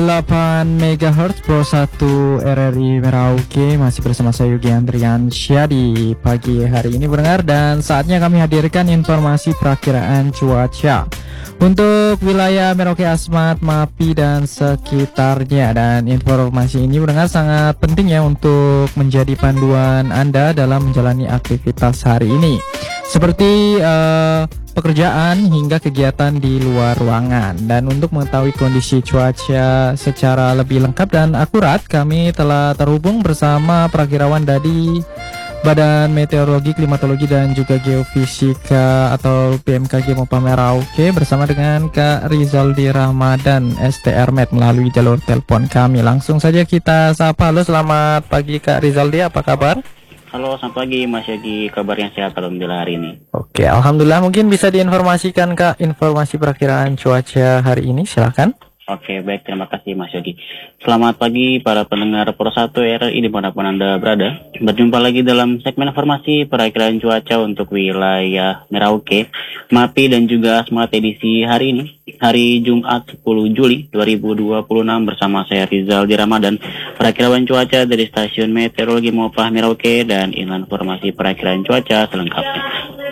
107,8 MHz Pro 1 RRI Merauke. Masih bersama saya Yogi Andriansyah di pagi hari ini pendengar, dan saatnya kami hadirkan informasi perakiraan cuaca untuk wilayah Merauke, Asmat, Mapi dan sekitarnya. Dan informasi ini pendengar sangat penting ya untuk menjadi panduan Anda dalam menjalani aktivitas hari ini, seperti pekerjaan hingga kegiatan di luar ruangan. Dan untuk mengetahui kondisi cuaca secara lebih lengkap dan akurat, kami telah terhubung bersama Prakirawan dari Badan Meteorologi, Klimatologi dan juga Geofisika atau BMKG Mopah Merauke, bersama dengan Kak Rizaldi Ramadan STR Med melalui jalur telepon kami. Langsung saja kita sapa. Halo, selamat pagi Kak Rizaldi, apa kabar? Halo, selamat pagi Mas Yogi, kabarnya sehat alhamdulillah hari ini. Oke, alhamdulillah. Mungkin bisa diinformasikan Kak informasi perakiraan cuaca hari ini, silakan. Oke, baik, terima kasih Mas Yogi. Selamat pagi para pendengar Pro 1 RRI dimanapun Anda berada. Berjumpa lagi dalam segmen informasi perakiraan cuaca untuk wilayah Merauke, Mapi dan juga Asmat edisi hari ini, hari Jumat 10 Juli 2026 bersama saya Rizaldi Ramadan, perakirawan cuaca dari Stasiun Meteorologi Mopah Merauke, dan inilah informasi perakiraan cuaca selengkapnya.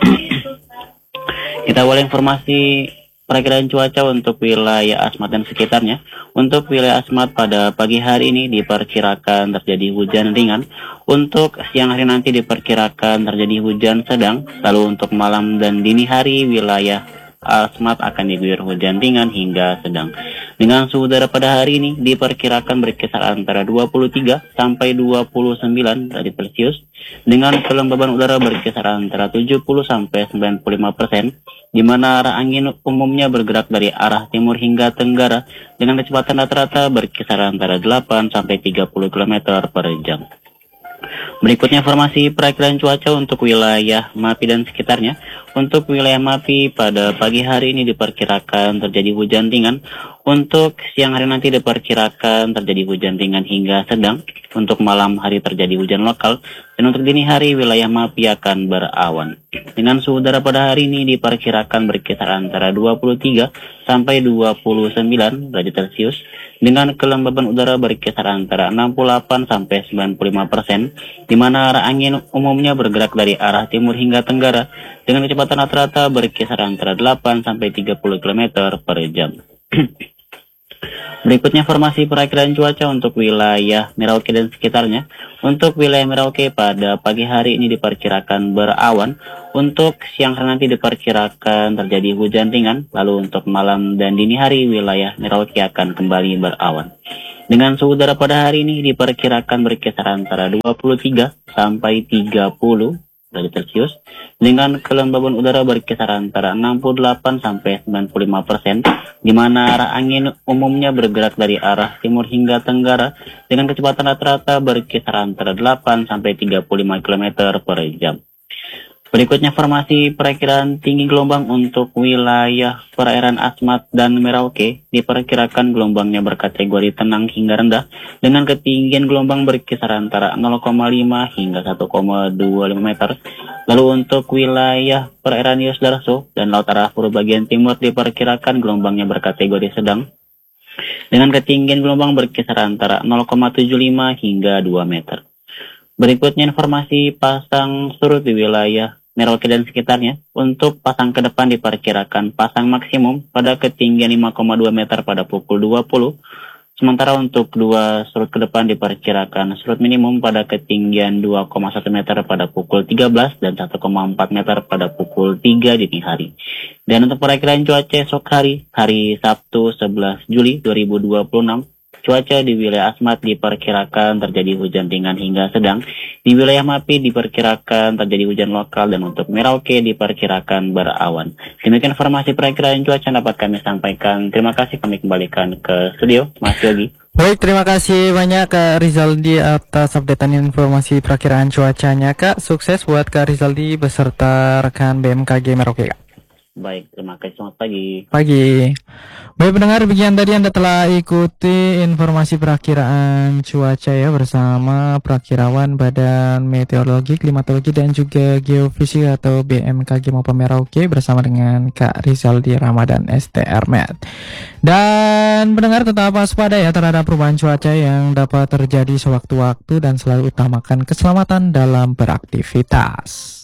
Kita awali informasi perakiraan cuaca untuk wilayah Asmat dan sekitarnya. Untuk wilayah Asmat pada pagi hari ini diperkirakan terjadi hujan ringan. Untuk siang hari nanti diperkirakan terjadi hujan sedang. Lalu untuk malam dan dini hari wilayah Asmat akan diguyur hujan ringan hingga sedang. Dengan suhu udara pada hari ini diperkirakan berkisar antara 23 sampai 29 derajat Celcius, dengan kelembaban udara berkisar antara 70 sampai 95%, di mana arah angin umumnya bergerak dari arah timur hingga tenggara dengan kecepatan rata-rata berkisar antara 8 sampai 30 km per jam. Berikutnya informasi perakiraan cuaca untuk wilayah Mapi dan sekitarnya. Untuk wilayah Mapi pada pagi hari ini diperkirakan terjadi hujan ringan. Untuk siang hari nanti diperkirakan terjadi hujan ringan hingga sedang. Untuk malam hari terjadi hujan lokal. Dan untuk dini hari wilayah Mapi akan berawan. Dengan suhu udara pada hari ini diperkirakan berkisar antara 23 sampai 29 derajat Celcius, dengan kelembaban udara berkisar antara 68 sampai 95%, di mana arah angin umumnya bergerak dari arah timur hingga tenggara dengan kecepatan rata-rata berkisar antara 8 sampai 30 km per jam. Berikutnya informasi perakiraan cuaca untuk wilayah Merauke dan sekitarnya. Untuk wilayah Merauke pada pagi hari ini diperkirakan berawan. Untuk siang hari nanti diperkirakan terjadi hujan ringan. Lalu untuk malam dan dini hari wilayah Merauke akan kembali berawan. Dengan suhu udara pada hari ini diperkirakan berkisar antara 23 sampai 30 derajat Celcius, dengan kelembaban udara berkisar antara 68 sampai 95%, di mana arah angin umumnya bergerak dari arah timur hingga tenggara dengan kecepatan rata-rata berkisar antara 8 sampai 35 km per jam. Berikutnya informasi perakiraan tinggi gelombang untuk wilayah perairan Asmat dan Merauke. Diperkirakan gelombangnya berkategori tenang hingga rendah, dengan ketinggian gelombang berkisar antara 0,5 hingga 1,25 meter. Lalu untuk wilayah perairan Yos Darso dan Laut Arafura bagian timur diperkirakan gelombangnya berkategori sedang, dengan ketinggian gelombang berkisar antara 0,75 hingga 2 meter. Berikutnya informasi pasang surut di wilayah Merauke dan sekitarnya. Untuk pasang ke depan diperkirakan pasang maksimum pada ketinggian 5,2 meter pada pukul 20. Sementara untuk dua surut ke depan diperkirakan surut minimum pada ketinggian 2,1 meter pada pukul 13 dan 1,4 meter pada pukul 3 dini hari. Dan untuk perakiraan cuaca esok hari Sabtu 11 Juli 2026, cuaca di wilayah Asmat diperkirakan terjadi hujan ringan hingga sedang. Di wilayah Mapi diperkirakan terjadi hujan lokal, dan untuk Merauke diperkirakan berawan. Demikian informasi perakiraan cuaca dapat kami sampaikan. Terima kasih, kami kembalikan ke studio Mas Yogi. Baik, terima kasih banyak Kak Rizaldi atas updatean informasi perakiraan cuacanya Kak. Sukses buat Kak Rizaldi beserta rekan BMKG Merauke Kak. Baik, terima kasih. Selamat pagi. Pagi. Baik pendengar, demikian tadi Anda telah ikuti informasi perakiraan cuaca ya bersama perakirawan Badan Meteorologi, Klimatologi dan juga Geofisika atau BMKG maupun Merauke bersama dengan Kak Rizaldi Ramadan STRMed. Dan pendengar tetap waspada ya terhadap perubahan cuaca yang dapat terjadi sewaktu-waktu dan selalu utamakan keselamatan dalam beraktivitas.